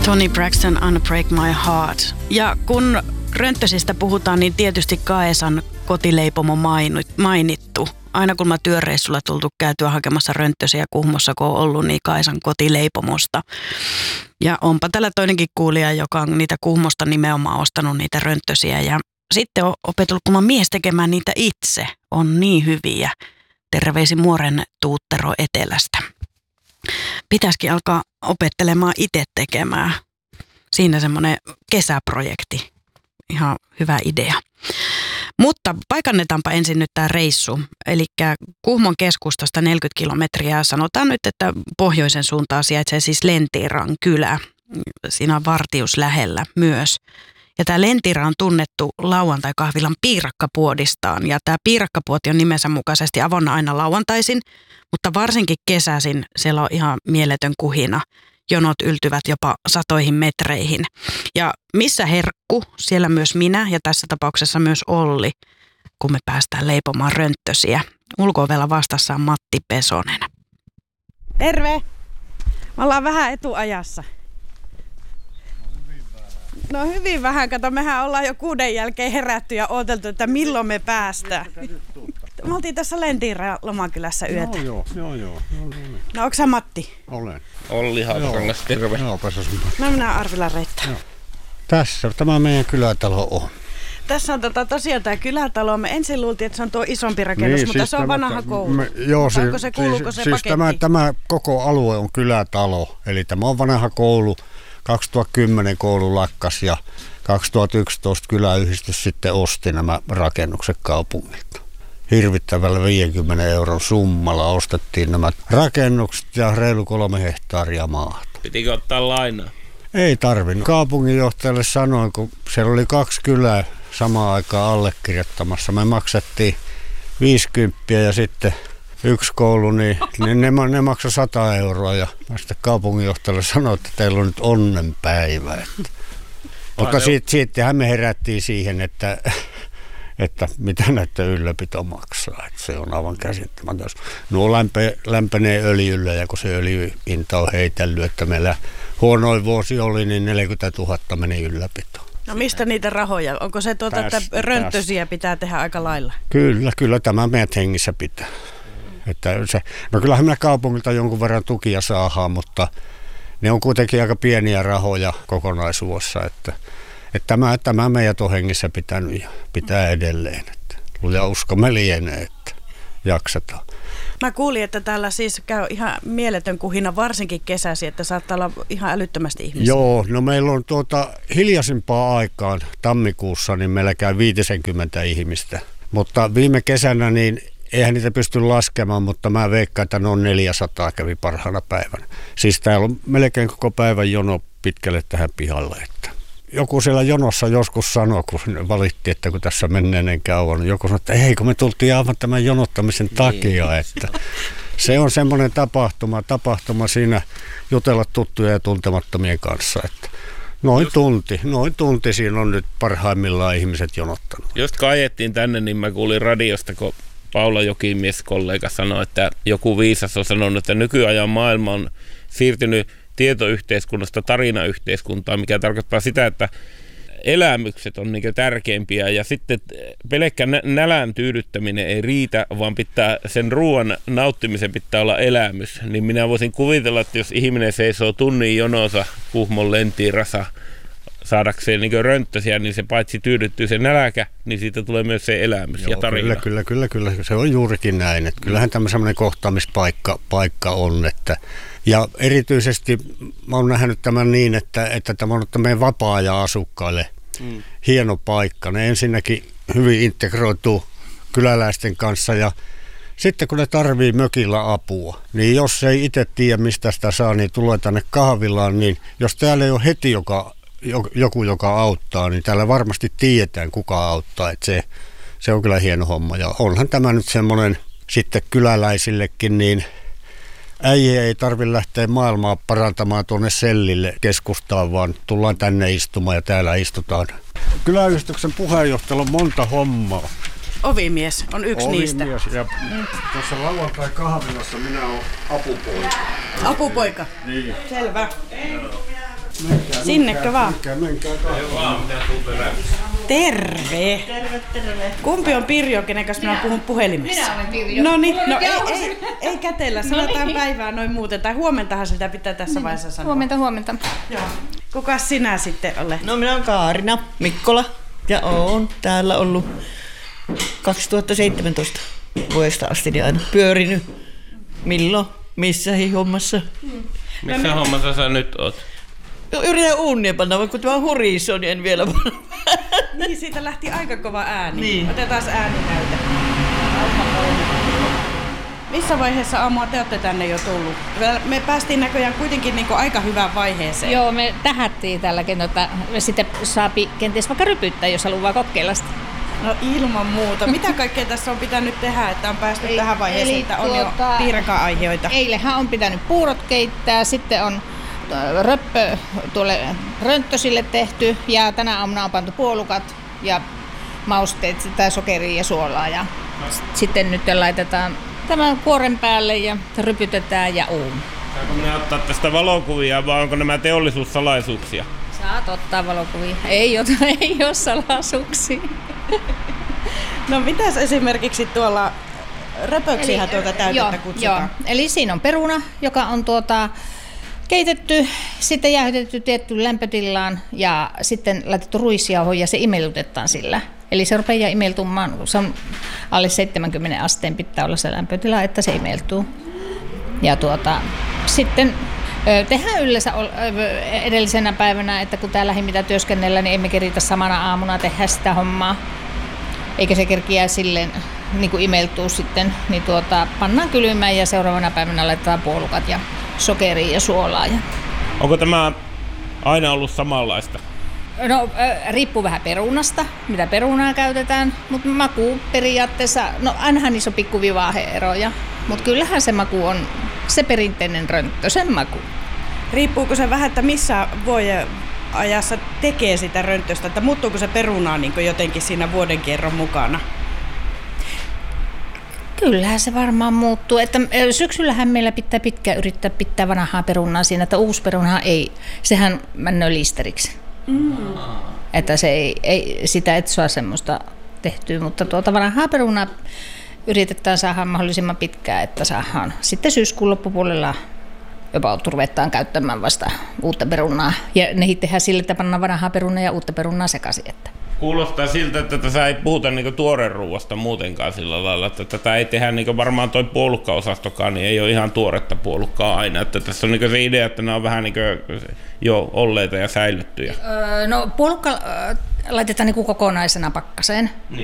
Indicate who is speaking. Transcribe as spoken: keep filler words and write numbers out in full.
Speaker 1: Toni Braxton, Unbreak My Heart. Ja kun rönttösistä puhutaan, niin tietysti Kaesan kotileipomo mainittu. Aina kun mä työreissulla tultu käytyä hakemassa rönttösiä Kuhmossa, kun on ollut, niin Kaesan kotileipomosta. Ja onpa tällä toinenkin kuulija, joka on niitä Kuhmosta nimenomaan ostanut niitä rönttösiä. Ja sitten on opetellut, kun mä mies tekemään niitä itse. On niin hyviä. Terveisin Muoren Tuuttero Etelästä. Pitäisikin alkaa opettelemaan itse tekemään. Siinä semmoinen kesäprojekti. Ihan hyvä idea. Mutta paikannetaanpa ensin nyt tämä reissu. Eli Kuhmon keskustasta neljäkymmentä kilometriä. Sanotaan nyt, että pohjoisen suuntaan sijaitsee siis Lentiran kylä. Siinä on Vartius lähellä myös. Ja tämä Lentira on tunnettu lauantai-kahvilan piirakkapuodistaan. Ja tämä piirakkapuoti on nimensä mukaisesti avoinna aina lauantaisin, mutta varsinkin kesäisin siellä on ihan mieletön kuhina. Jonot yltyvät jopa satoihin metreihin. Ja missä herkku, siellä myös minä ja tässä tapauksessa myös Olli, kun me päästään leipomaan rönttösiä. Ulko-ovella vastassa on Matti Pesonen. Terve! Me ollaan vähän etuajassa. No hyvin vähän. Kato, mehän ollaan jo kuuden jälkeen herätty ja odoteltu, että milloin me päästään. Me oltiin tässä Lentiran lomakylässä yötä.
Speaker 2: Joo, joo, joo, joo.
Speaker 1: No onko sä Matti?
Speaker 2: Olen.
Speaker 3: Olli Hautakangas, terve.
Speaker 2: Joo, Pesosen.
Speaker 1: No minä Arvila Reitta.
Speaker 2: Tässä tämä meidän kylätalo on.
Speaker 1: Tässä on tota, tosiaan tämä kylätalo. Me ensin luultiin, että se on tuo isompi rakennus,
Speaker 2: Niin,
Speaker 1: mutta
Speaker 2: siis
Speaker 1: se on
Speaker 2: tämä-
Speaker 1: vanha koulu.
Speaker 2: Me, joo,
Speaker 1: Onko
Speaker 2: si-
Speaker 1: se, kuuluuko
Speaker 2: siis,
Speaker 1: se
Speaker 2: siis
Speaker 1: pakettiin?
Speaker 2: tämä, tämä koko alue on kylätalo. Eli tämä on vanha koulu. kaksituhattakymmenen koulu lakkas ja kaksituhattayksitoista kyläyhdistys sitten osti nämä rakennukset kaupungilta. Hirvittävällä viidenkymmenen euron summalla ostettiin nämä rakennukset ja reilu kolme hehtaaria maata.
Speaker 3: Pitikö ottaa lainaa?
Speaker 2: Ei tarvinnut. Kaupunginjohtajalle sanoin, kun siellä oli kaksi kylää samaan aikaan allekirjoittamassa. Me maksettiin viisikymmentä ja sitten yksi koulu, niin ne, ne, ne maksoi sata euroa. Ja mä sitten kaupunginjohtajalle sanoin, että teillä on nyt onnenpäivä. Että. Mutta siitä, siitähän me herättiin siihen, että, että mitä näitä ylläpito maksaa. Että se on aivan käsittämätöntä. Nuo lämpö, lämpenee öljyllä ja kun se öljyhinta on heitellyt, että meillä huonoin vuosi oli, niin neljäkymmentätuhatta meni ylläpitoon.
Speaker 1: No mistä niitä rahoja? Onko se tuota,
Speaker 2: Tästä,
Speaker 1: että rönttösiä pitää tehdä aika lailla?
Speaker 2: Kyllä, kyllä tämä meidät hengissä pitää. Että se, no kyllähän me kaupungilta jonkun verran tukia saadaan, mutta ne on kuitenkin aika pieniä rahoja kokonaisuudessa. Että, että tämä, tämä meidät on hengissä pitänyt ja pitää edelleen. Että luja usko me lienee, että jaksetaan.
Speaker 1: Mä kuulin, että täällä siis käy ihan mieletön kuhina, varsinkin kesäsi, että saattaa olla ihan älyttömästi ihmisiä.
Speaker 2: Joo, no meillä on tuota hiljaisempaa aikaan tammikuussa, niin meillä käy viisikymmentä ihmistä. Mutta viime kesänä niin eihän niitä pysty laskemaan, mutta mä veikkaan, että noin neljäsataa kävi parhaana päivänä. Siis täällä on melkein koko päivän jono pitkälle tähän pihalle. Että joku siellä jonossa joskus sanoi, kun valitti, että kun tässä menneen kauan, niin joku sanoi, että ei, kun me tultiin aivan tämän jonottamisen takia. Että se on semmoinen tapahtuma, tapahtuma siinä jutella tuttuja ja tuntemattomien kanssa. Että noin Just, tunti, noin tunti siinä on nyt parhaimmillaan ihmiset jonottanut.
Speaker 3: Just kun ajettiin tänne, niin mä kuulin radiosta, kun Paula Jokimies kollega sanoi, että joku viisas on sanonut, että nykyajan maailma on siirtynyt tietoyhteiskunnasta tarinayhteiskuntaan, mikä tarkoittaa sitä, että elämykset on niin tärkeimpiä ja sitten pelkkä nälän tyydyttäminen ei riitä, vaan pitää sen ruoan nauttimisen pitää olla elämys. Niin minä voisin kuvitella, että jos ihminen seisoo tunnin jonossa Kuhmon Lentirassa saadakseen niin rönttösiä, niin se paitsi tyydyttyy se näläkä, niin siitä tulee myös se elämys
Speaker 2: Joo,
Speaker 3: ja tarina.
Speaker 2: Kyllä, kyllä, kyllä, kyllä. Se on juurikin näin. Että kyllähän tämä semmoinen kohtaamispaikka paikka on. Että, ja erityisesti mä oon nähnyt tämän niin, että, että tämä on meidän vapaa-ajan asukkaille mm. hieno paikka. Ne ensinnäkin hyvin integroituu kyläläisten kanssa ja sitten kun ne tarvii mökillä apua, niin jos ei itse tiedä mistä sitä saa, niin tulee tänne kahvilaan, niin jos täällä ei ole heti joka joku, joka auttaa, niin täällä varmasti tiedetään, kuka auttaa. Että se, se on kyllä hieno homma. Ja onhan tämä nyt semmoinen sitten kyläläisillekin, niin äijä ei tarvitse lähteä maailmaa parantamaan tuonne sellille keskustaan, vaan tullaan tänne istumaan ja täällä istutaan. Kyläyhdistyksen puheenjohtajalla on monta hommaa.
Speaker 1: Ovimies on yksi
Speaker 2: Ovimies
Speaker 1: niistä.
Speaker 2: Ja mm. tuossa lauantai-kahvilassa minä olen apupoika.
Speaker 1: Apupoika?
Speaker 2: Niin.
Speaker 1: Selvä.
Speaker 2: Menkää,
Speaker 1: Sinnekö
Speaker 2: menkää,
Speaker 1: vaan?
Speaker 2: Menkää, menkää
Speaker 3: Vaan, mitä tuutte
Speaker 1: Terve!
Speaker 4: Terve, terve.
Speaker 1: Kumpi on Pirjo, kenen kanssa minä puhun puhelimessa?
Speaker 4: Minä olen Pirjo.
Speaker 1: No niin, no
Speaker 4: Joo.
Speaker 1: ei, ei, ei kätellä, sanotaan
Speaker 4: niin.
Speaker 1: päivää noin muuten. Tai huomentahan sitä pitää tässä vaiheessa sanoa.
Speaker 4: Huomenta, huomenta.
Speaker 1: Joo. Kukas sinä sitten olet?
Speaker 5: No minä olen Kaarina Mikkola ja olen täällä ollut kaksituhattaseitsemäntoista vuodesta asti niin aina pyörinyt. Milloin, missäkin hommassa.
Speaker 3: Missä hommassa sä nyt oot?
Speaker 5: No, yritän uunia panna, vaikka kun tämä hurisoo, niin en vielä panna.
Speaker 1: Niin, siitä lähti aika kova ääni.
Speaker 5: Niin.
Speaker 1: Otetaan ääninäyte. Missä vaiheessa aamua te olette tänne jo tullut? Me päästiin näköjään kuitenkin niin aika hyvään vaiheeseen.
Speaker 4: Joo, me tähättiin tälläkin, että me sitten saapi kenties vaikka rypyttää, jos haluaa kokeilla sitä.
Speaker 1: No ilman muuta. Mitä kaikkea tässä on pitänyt tehdä, että on päästy
Speaker 4: Ei,
Speaker 1: tähän vaiheeseen,
Speaker 4: eli
Speaker 1: että on
Speaker 4: tuota-
Speaker 1: jo piiraka-aiheita?
Speaker 4: Eilenhän on pitänyt puurot keittää, sitten on äh, röppö tuolle rönttösille tehty ja tänä aamuna on pantu puolukat ja mausteet, sitä sokeria ja suolaa. Ja s- sitten nyt laitetaan tämän kuoren päälle ja rypytetään ja uun.
Speaker 3: Saanko minä ottaa tästä valokuvia vai onko nämä teollisuussalaisuuksia?
Speaker 4: Saat ottaa valokuvia. Ei ole, ei ole salaisuuksia.
Speaker 1: No mitäs esimerkiksi tuolla röpöksihän tuota
Speaker 4: joo,
Speaker 1: täytettä
Speaker 4: joo.
Speaker 1: kutsutaan?
Speaker 4: Eli siinä on peruna, joka on tuota keitetty, sitten jäähytetty tiettyyn lämpötilaan ja sitten laitettu ruisjauho ja se imellytetään sillä. Eli se rupeaa imeltumaan, se on alle seitsemänkymmentä asteen pitää olla se lämpötila, että se imeltuu. Ja tuota, sitten ö, tehdään yleensä ol- ö, edellisenä päivänä, että kun täällä ei mitä työskennellä, niin emme keritä samana aamuna tehdä sitä hommaa. Eikä se kerkiä silleen niin kuin imeltuu sitten, niin tuota, pannaan kylmään ja seuraavana päivänä laitetaan puolukat ja sokeria ja suolaa. Ja...
Speaker 3: Onko tämä aina ollut samanlaista?
Speaker 4: No, äh, riippuu vähän perunasta, mitä perunaa käytetään, mutta maku periaatteessa, no ainahan niissä on pikkuvivaahe-eroja, mutta kyllähän se maku on se perinteinen rönttösen maku.
Speaker 1: Riippuuko se vähän, että missä vuoden ajassa tekee sitä rönttöstä, että muuttuuko se perunaa niin jotenkin siinä vuodenkierron mukana?
Speaker 4: Kyllähän se varmaan muuttuu. Että syksyllähän meillä pitää pitkään yrittää pitää vanhaa perunaa siinä, että uusi peruna ei, sehän mennään listeriksi. Mm. Että se ei, ei, sitä et saa semmoista tehtyä, mutta tuota vanhaa perunaa yritetään saada mahdollisimman pitkään, että saadaan sitten syyskuun loppupuolella jopa ruvetaan käyttämään vasta uutta perunaa. Ja ne tehdään sille, että pannaan vanhaa perunaa ja uutta perunaa sekaisin. Että.
Speaker 3: Kuulostaa siltä, että tässä ei puhuta niinku tuoreruuasta muutenkaan sillä lailla, että tätä ei tehdä niinku varmaan toi puolukkaosastokaan, niin ei ole ihan tuoretta puolukkaa aina. Että tässä on niinku se idea, että nämä on vähän niinku jo olleita ja säilyttyjä.
Speaker 4: Öö, no puolukka äh, laitetaan niinku kokonaisena pakkaseen.